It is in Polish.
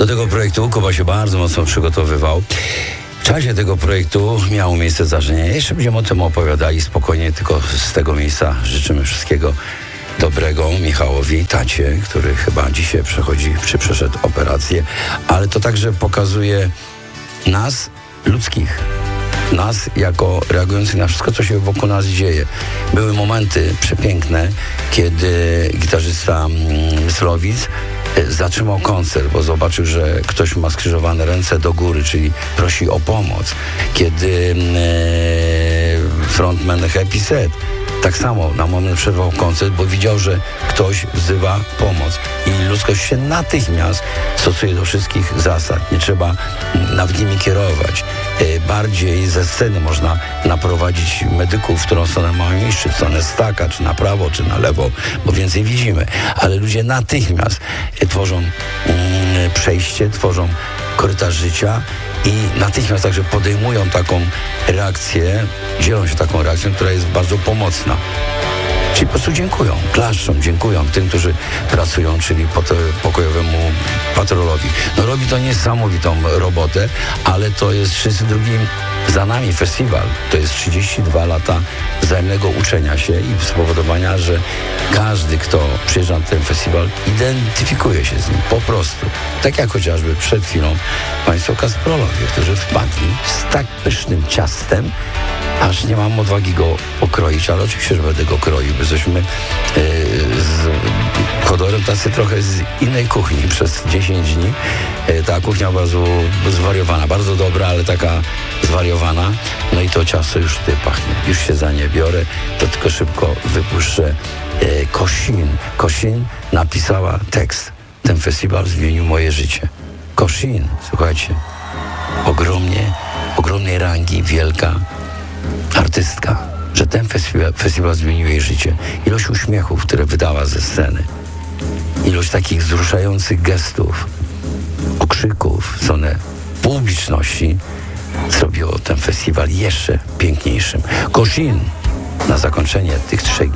Do tego projektu Kuba się bardzo mocno przygotowywał. W czasie tego projektu miało miejsce zdarzenie. Jeszcze będziemy o tym opowiadali spokojnie, tylko z tego miejsca życzymy wszystkiego dobrego Michałowi, tacie, który chyba dzisiaj przeszedł operację, ale to także pokazuje nas, ludzkich, nas jako reagujących na wszystko, co się wokół nas dzieje. Były momenty przepiękne, kiedy gitarzysta Myslowic zatrzymał koncert, bo zobaczył, że ktoś ma skrzyżowane ręce do góry, czyli prosi o pomoc. Kiedy frontman Happy Set tak samo na moment przerwał koncert, bo widział, że ktoś wzywa pomoc. I ludzkość się natychmiast stosuje do wszystkich zasad. Nie trzeba nawet nimi kierować. Bardziej ze sceny można naprowadzić medyków, w którą stronę mają iść, czy w stronę staka, czy na prawo, czy na lewo, bo więcej widzimy. Ale ludzie natychmiast tworzą przejście, tworzą korytarz życia i natychmiast także podejmują taką reakcję, dzielą się taką reakcją, która jest bardzo pomocna. Czyli po prostu dziękują, klaszczą, dziękują tym, którzy pracują, czyli pokojowemu patrolowi. No robi to niesamowitą robotę, ale to jest 32 za nami festiwal. To jest 32 lata wzajemnego uczenia się i spowodowania, że każdy, kto przyjeżdża na ten festiwal, identyfikuje się z nim po prostu. Tak jak chociażby przed chwilą państwo Kasprolowie, którzy wpadli z tak pysznym ciastem, aż nie mam odwagi go pokroić, ale oczywiście, że będę go kroił, bo jesteśmy z Chodorem tacy trochę z innej kuchni przez 10 dni. Ta kuchnia bardzo zwariowana, bardzo dobra, ale taka zwariowana. No i to ciasto już tutaj pachnie. Już się za nie biorę, to tylko szybko wypuszczę. Kosin napisała tekst. Ten festiwal zmienił moje życie. Kosin, słuchajcie, ogromnej rangi, wielka artystka, że ten festiwal zmienił jej życie. Ilość uśmiechów, które wydała ze sceny, ilość takich wzruszających gestów, okrzyków w stronę publiczności zrobiło ten festiwal jeszcze piękniejszym. Kosin na zakończenie tych 3